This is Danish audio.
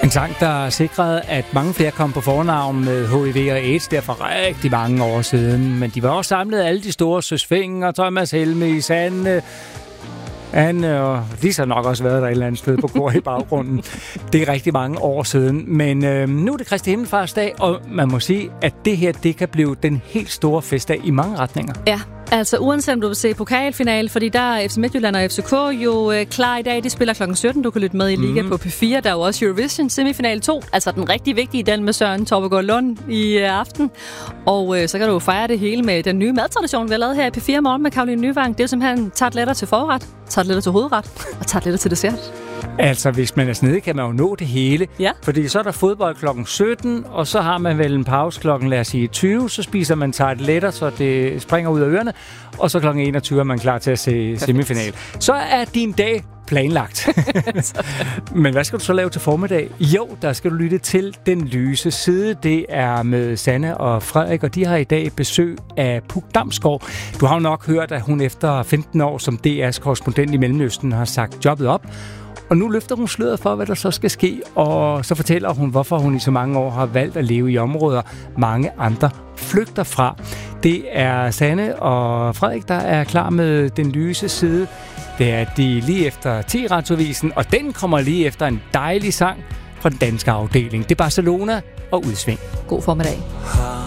En sang, der sikrede, at mange flere kom på fornavn med HIV og AIDS der for rigtig mange år siden. Men de var også samlet alle de store Søs Fenger, Thomas Helmig, Anne, og de har nok også været der et eller andet sted på kor i baggrunden. Det er rigtig mange år siden. Men nu er det Kristi Himmelfartsdag, og man må sige, at det her, det kan blive den helt store festdag i mange retninger. Ja, altså uanset om du vil se pokalfinale, fordi der er FC Midtjylland og FCK jo klar i dag. De spiller kl. 17. Du kan lytte med i Liga på P4. Der er jo også Eurovision semifinale 2, altså den rigtig vigtige, den med Søren Torpegaard Lund i aften. Og så kan du fejre det hele med den nye madtradition, vi har lavet her i P4 Morgen med Caroline Nyvang. Det er simpelthen tarteletter til forret, tarteletter til hovedret og tarteletter til dessert. Altså, hvis man er snedig, kan man jo nå det hele. Ja. Fordi så er der fodbold kl. 17, og så har man vel en pause klokken, lad os sige, 20. Så spiser man tarteletter, så det springer ud af ørerne. Og så kl. 21 er man klar til at se semifinal. Så er din dag planlagt. Men hvad skal du så lave til formiddag? Jo, der skal du lytte til Den Lyse Side. Det er med Sanne og Frederik, og de har i dag besøg af Puk Damsgaard. Du har jo nok hørt, at hun efter 15 år som DR's korrespondent i Mellemøsten har sagt jobbet op. Og nu løfter hun sløret for, hvad der så skal ske, og så fortæller hun, hvorfor hun i så mange år har valgt at leve i områder, mange andre flygter fra. Det er Sanne og Frederik, der er klar med Den Lyse Side. Det er de lige efter 10 Radioavisen, og den kommer lige efter en dejlig sang fra den danske afdeling. Det er Barcelona og Udsving. God formiddag.